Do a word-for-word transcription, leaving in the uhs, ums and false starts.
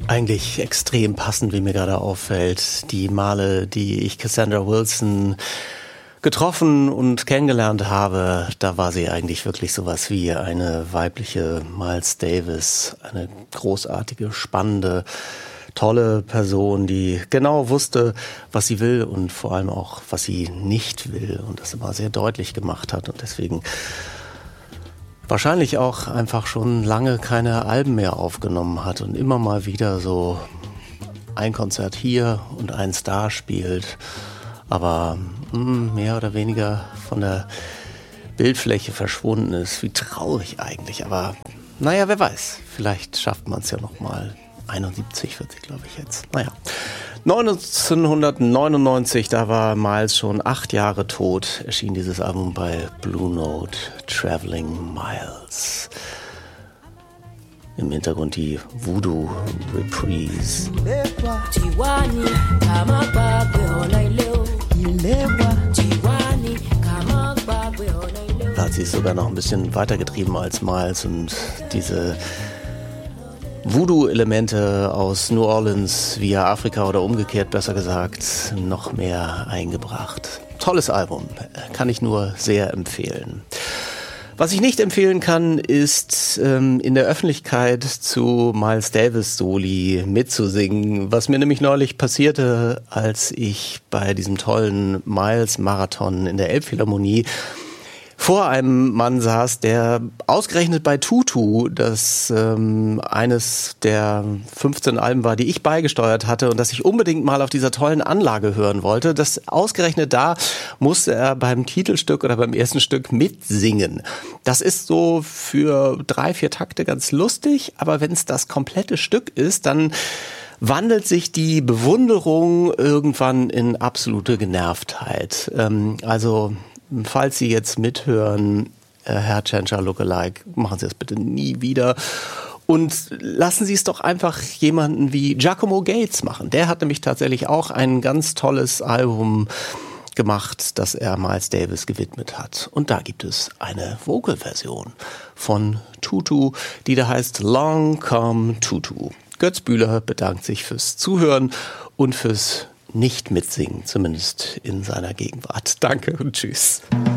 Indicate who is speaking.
Speaker 1: Eigentlich extrem passend, wie mir gerade auffällt. Die Male, die ich Cassandra Wilson getroffen und kennengelernt habe, da war sie eigentlich wirklich sowas wie eine weibliche Miles Davis. Eine großartige, spannende, tolle Person, die genau wusste, was sie will und vor allem auch, was sie nicht will und das immer sehr deutlich gemacht hat und deswegen wahrscheinlich auch einfach schon lange keine Alben mehr aufgenommen hat und immer mal wieder so ein Konzert hier und eins da spielt, aber mh, mehr oder weniger von der Bildfläche verschwunden ist. Wie traurig eigentlich, aber naja, wer weiß, vielleicht schafft man es ja noch mal. einundsiebzig wird sie, glaube ich, jetzt. Naja. neunzehnhundertneunundneunzig, da war Miles schon acht Jahre tot, erschien dieses Album bei Blue Note, Traveling Miles. Im Hintergrund die Voodoo Reprise. Da hat sie es sogar noch ein bisschen weitergetrieben als Miles und diese Voodoo-Elemente aus New Orleans via Afrika oder umgekehrt, besser gesagt, noch mehr eingebracht. Tolles Album, kann ich nur sehr empfehlen. Was ich nicht empfehlen kann, ist ähm, in der Öffentlichkeit zu Miles Davis Soli mitzusingen, was mir nämlich neulich passierte, als ich bei diesem tollen Miles-Marathon in der Elbphilharmonie vor einem Mann saß, der ausgerechnet bei Tutu, das ähm, eines der fünfzehn Alben war, die ich beigesteuert hatte und das ich unbedingt mal auf dieser tollen Anlage hören wollte, das ausgerechnet da musste er beim Titelstück oder beim ersten Stück mitsingen. Das ist so für drei, vier Takte ganz lustig, aber wenn es das komplette Stück ist, dann wandelt sich die Bewunderung irgendwann in absolute Genervtheit. Ähm, also falls Sie jetzt mithören, Herr Tschentscher Lookalike, machen Sie das bitte nie wieder. Und lassen Sie es doch einfach jemanden wie Giacomo Gates machen. Der hat nämlich tatsächlich auch ein ganz tolles Album gemacht, das er Miles Davis gewidmet hat. Und da gibt es eine Vocal-Version von Tutu, die da heißt Long Come Tutu. Götz Bühler bedankt sich fürs Zuhören und fürs nicht mitsingen, zumindest in seiner Gegenwart. Danke und tschüss.